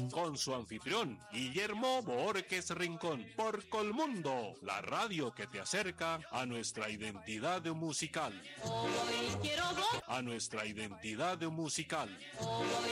con su anfitrión, Guillermo Borges Rincón, por Colmundo, la radio que te acerca a nuestra identidad musical. Hoy quiero A nuestra identidad musical. Hoy